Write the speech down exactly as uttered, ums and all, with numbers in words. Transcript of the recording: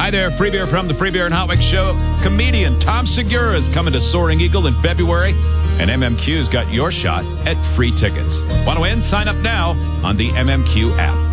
Hi there, Free Beer from the Free Beer and Hot Wings Show. Comedian Tom Segura is coming to Soaring Eagle in February, and M M Q's got your shot at free tickets. Want to win? Sign up now on the M M Q app.